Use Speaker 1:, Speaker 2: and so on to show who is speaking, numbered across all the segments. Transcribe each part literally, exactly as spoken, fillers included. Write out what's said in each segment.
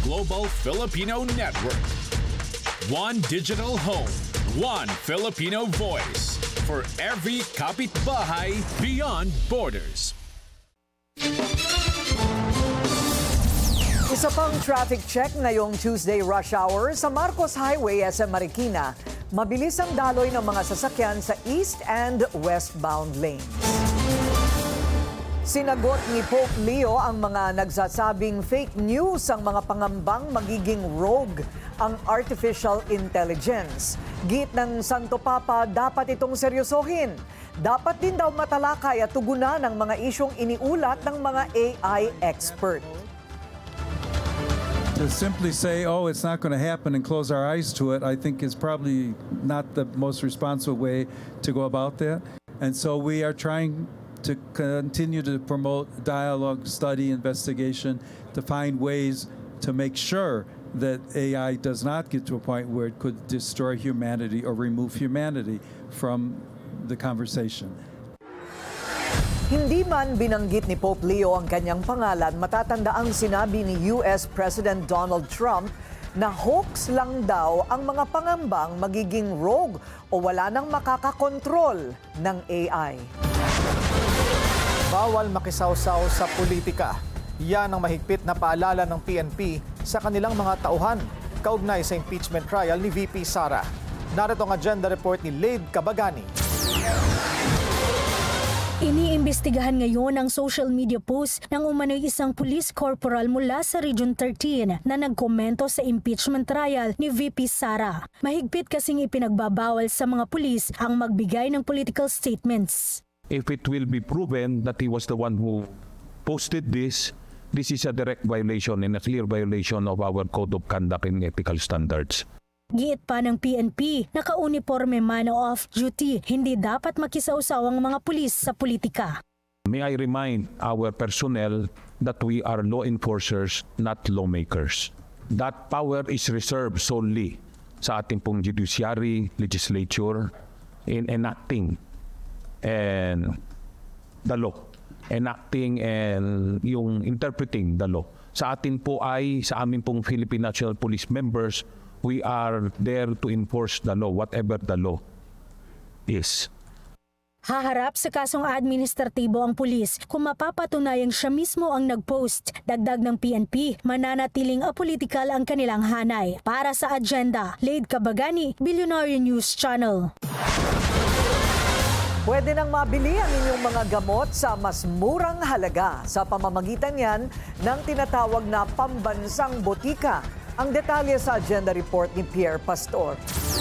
Speaker 1: global Filipino network. One digital home, one Filipino voice for every kapitbahay beyond borders.
Speaker 2: Isa pang traffic check ngayong Tuesday rush hour sa Marcos Highway, S M Marikina. Mabilis ang daloy ng mga sasakyan sa east and westbound lanes. Sinagot ni Pope Leo ang mga nagsasabing fake news ang mga pangambang magiging rogue ang artificial intelligence. Git ng Santo Papa, dapat itong seryosohin. Dapat din daw matalakay at tugunan ang mga isyong iniulat ng mga A I expert.
Speaker 3: To simply say, oh, it's not going to happen and close our eyes to it, I think is probably not the most responsible way to go about that. And so we are trying to continue to promote dialogue, study, investigation, to find ways to make sure that A I does not get to a point where it could destroy humanity or remove humanity from the conversation.
Speaker 2: Hindi man binanggit ni Pope Leo ang kanyang pangalan, matatanda ang sinabi ni U S President Donald Trump na hoax lang daw ang mga pangambang magiging rogue o wala nang makakakontrol ng A I.
Speaker 4: Bawal makisawsaw sa politika. Yan ang mahigpit na paalala ng P N P sa kanilang mga tauhan kaugnay sa impeachment trial ni V P Sara. Narito ang agenda report ni Laid Cabagani.
Speaker 5: Iniimbestigahan ngayon ang social media post ng umano'y isang police corporal mula sa Region thirteen na nagkomento sa impeachment trial ni V P Sara. Mahigpit kasing ipinagbabawal sa mga pulis ang magbigay ng political statements.
Speaker 6: If it will be proven that he was the one who posted this, this is a direct violation and a clear violation of our Code of Conduct and Ethical Standards.
Speaker 5: Giit pa ng P N P, naka-uniforme man o off-duty, hindi dapat makisawsaw ang mga pulis sa politika.
Speaker 6: May I remind our personnel that we are law enforcers, not lawmakers. That power is reserved solely sa ating pong judiciary, legislature, in enacting and the law. Enacting and yung interpreting the law. Sa atin po ay, sa amin pong Philippine National Police members, we are there to enforce the law, whatever the law is.
Speaker 5: Haharap sa kasong administratibo ang pulis kung mapapatunayang siya mismo ang nag-post. Dagdag ng P N P, mananatiling apolitikal ang kanilang hanay. Para sa agenda, Laid Cabagani, Billionaire News Channel.
Speaker 2: Pwede nang mabili ang inyong mga gamot sa mas murang halaga sa pamamagitan yan ng tinatawag na pambansang botika. Ang detalye sa agenda report ni Pierre Pastor.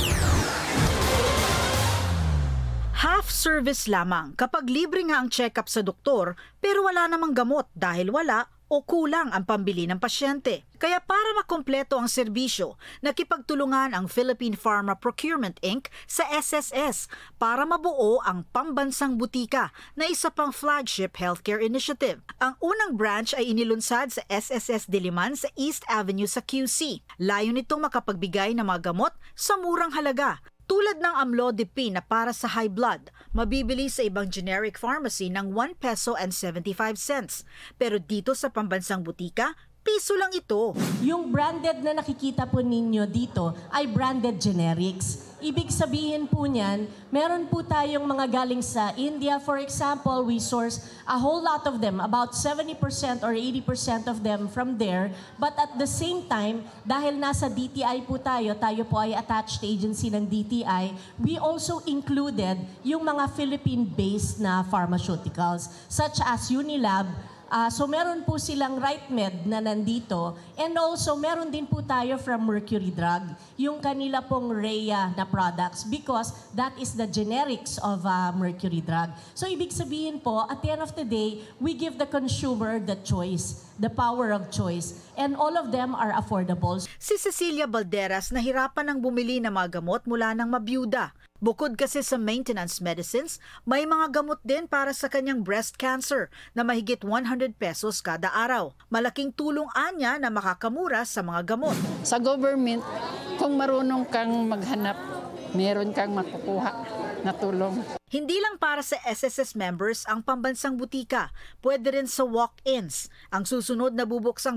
Speaker 7: Half service lamang kapag libre nga ang check-up sa doktor pero wala namang gamot dahil wala o kulang ang pambili ng pasyente. Kaya para makumpleto ang serbisyo, nakipagtulungan ang Philippine Pharma Procurement Incorporated sa S S S para mabuo ang Pambansang Butika na isa pang flagship healthcare initiative. Ang unang branch ay inilunsad sa S S S Diliman sa East Avenue sa Q C. Layo nitong makapagbigay ng mga gamot sa murang halaga. Tulad ng Amlodipine na para sa high blood, mabibili sa ibang generic pharmacy ng one peso and seventy-five cents. Pero dito sa Pambansang Butika, piso lang ito.
Speaker 8: Yung branded na nakikita po ninyo dito ay branded generics. Ibig sabihin po niyan, meron po tayong mga galing sa India. For example, we source a whole lot of them, about seventy percent or eighty percent of them from there. But at the same time, dahil nasa D T I po tayo, tayo po ay attached agency ng D T I, we also included yung mga Philippine-based na pharmaceuticals, such as Unilab. Uh, so meron po silang RightMed na nandito, and also meron din po tayo from Mercury Drug, yung kanila pong Rhea na products, because that is the generics of uh, Mercury Drug. So ibig sabihin po, at the end of the day, we give the consumer the choice, the power of choice, and all of them are affordable.
Speaker 7: Si Cecilia Balderas nahirapan ng bumili ng mga gamot mula ng mabiyuda. Bukod kasi sa maintenance medicines, may mga gamot din para sa kanyang breast cancer na mahigit one hundred pesos kada araw. Malaking tulong anya na makakamura sa mga gamot.
Speaker 9: Sa government, kung marunong kang maghanap, meron kang makukuha na tulong.
Speaker 7: Hindi lang para sa S S S members ang Pambansang Butika, pwede rin sa walk-ins. Ang susunod na bubuksang